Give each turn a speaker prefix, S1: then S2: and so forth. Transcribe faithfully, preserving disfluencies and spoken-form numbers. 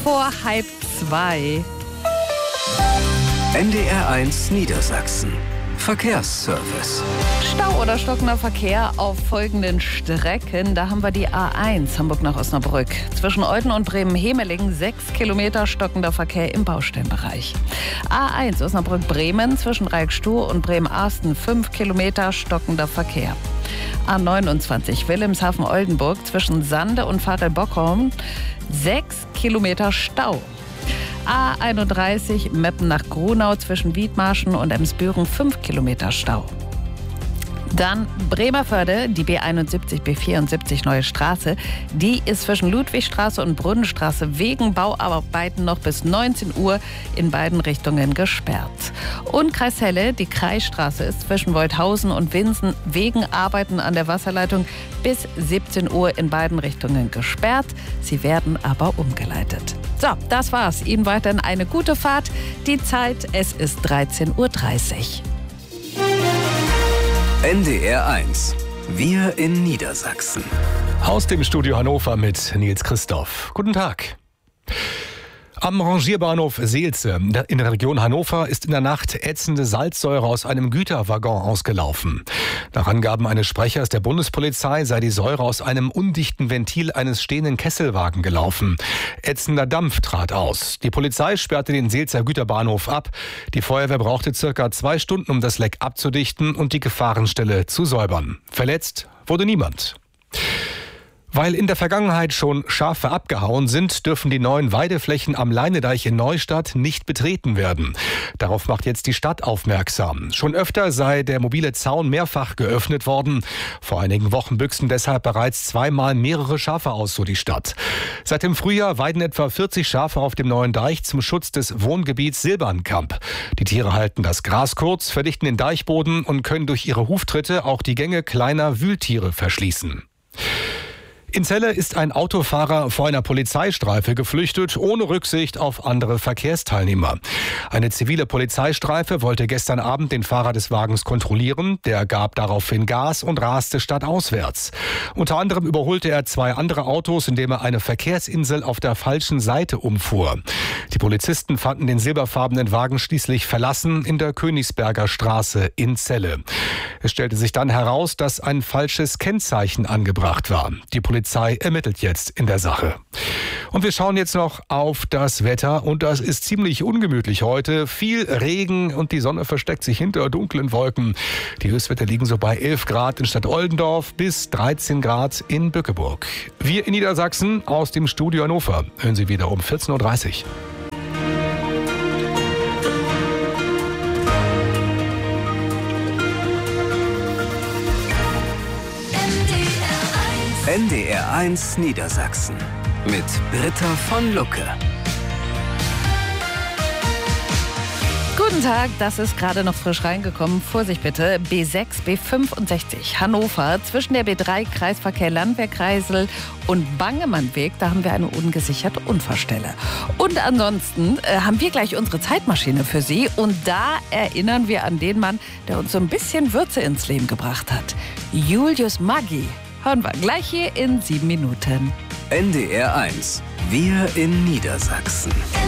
S1: vor halb zwei.
S2: N D R eins Niedersachsen. Verkehrsservice.
S1: Stau oder stockender Verkehr auf folgenden Strecken. Da haben wir die A eins Hamburg nach Osnabrück. Zwischen Olten und Bremen-Hemelingen sechs Kilometer stockender Verkehr im Baustellenbereich. A eins Osnabrück-Bremen zwischen Reikstuhr und Bremen-Arsten fünf Kilometer stockender Verkehr. A neunundzwanzig Wilhelmshaven-Oldenburg zwischen Sande und Varel-Bockum sechs Kilometer Stau. A einunddreißig Meppen nach Grunau zwischen Wiedmarschen und Emsbüren fünf Kilometer Stau. Dann Bremerförde, die B einundsiebzig, B vierundsiebzig Neue Straße. Die ist zwischen Ludwigstraße und Brunnenstraße wegen Bauarbeiten noch bis neunzehn Uhr in beiden Richtungen gesperrt. Und Kreis Helle, die Kreisstraße ist zwischen Wolthausen und Winsen wegen Arbeiten an der Wasserleitung bis siebzehn Uhr in beiden Richtungen gesperrt. Sie werden aber umgeleitet. So, das war's. Ihnen weiterhin eine gute Fahrt. Die Zeit, es ist dreizehn Uhr dreißig.
S2: N D R eins. Wir in Niedersachsen.
S3: Aus dem Studio Hannover mit Nils Christoph. Guten Tag. Am Rangierbahnhof Seelze in der Region Hannover ist in der Nacht ätzende Salzsäure aus einem Güterwaggon ausgelaufen. Nach Angaben eines Sprechers der Bundespolizei sei die Säure aus einem undichten Ventil eines stehenden Kesselwagen gelaufen. Ätzender Dampf trat aus. Die Polizei sperrte den Seelzer Güterbahnhof ab. Die Feuerwehr brauchte circa zwei Stunden, um das Leck abzudichten und die Gefahrenstelle zu säubern. Verletzt wurde niemand. Weil in der Vergangenheit schon Schafe abgehauen sind, dürfen die neuen Weideflächen am Leinedeich in Neustadt nicht betreten werden. Darauf macht jetzt die Stadt aufmerksam. Schon öfter sei der mobile Zaun mehrfach geöffnet worden. Vor einigen Wochen büchsten deshalb bereits zweimal mehrere Schafe aus, so die Stadt. Seit dem Frühjahr weiden etwa vierzig Schafe auf dem neuen Deich zum Schutz des Wohngebiets Silbernkamp. Die Tiere halten das Gras kurz, verdichten den Deichboden und können durch ihre Huftritte auch die Gänge kleiner Wühltiere verschließen. In Celle ist ein Autofahrer vor einer Polizeistreife geflüchtet, ohne Rücksicht auf andere Verkehrsteilnehmer. Eine zivile Polizeistreife wollte gestern Abend den Fahrer des Wagens kontrollieren. Der gab daraufhin Gas und raste stadtauswärts. Unter anderem überholte er zwei andere Autos, indem er eine Verkehrsinsel auf der falschen Seite umfuhr. Die Polizisten fanden den silberfarbenen Wagen schließlich verlassen in der Königsberger Straße in Celle. Es stellte sich dann heraus, dass ein falsches Kennzeichen angebracht war. Die Polizei Polizei ermittelt jetzt in der Sache. Und wir schauen jetzt noch auf das Wetter und das ist ziemlich ungemütlich heute. Viel Regen und die Sonne versteckt sich hinter dunklen Wolken. Die Höchstwerte liegen so bei elf Grad in Stadtoldendorf bis dreizehn Grad in Bückeburg. Wir in Niedersachsen aus dem Studio Hannover hören Sie wieder um vierzehn Uhr dreißig.
S2: N D R eins Niedersachsen mit Britta von Lucke.
S1: Guten Tag, das ist gerade noch frisch reingekommen. Vorsicht bitte, B sechs, B fünfundsechzig, Hannover, zwischen der B drei Kreisverkehr Landwehrkreisel und Bangemannweg, da haben wir eine ungesicherte Unfallstelle. Und ansonsten äh, haben wir gleich unsere Zeitmaschine für Sie und da erinnern wir an den Mann, der uns so ein bisschen Würze ins Leben gebracht hat. Julius Maggi. Hören wir gleich hier in sieben Minuten.
S2: N D R eins. Wir in Niedersachsen.